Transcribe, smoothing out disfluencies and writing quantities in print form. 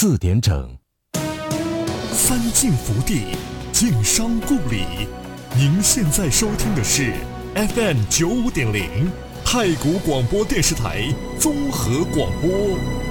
4点整， 三晋福地，晋商故里。您现在收听的是 FM 95.0太谷广播电视台综合广播。